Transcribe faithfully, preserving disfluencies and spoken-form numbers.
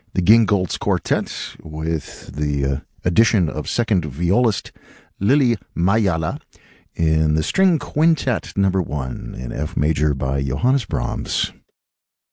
the Gingolds Quartet with the uh, addition of second violist Lily Mayala in the String Quintet number one in F major by Johannes Brahms.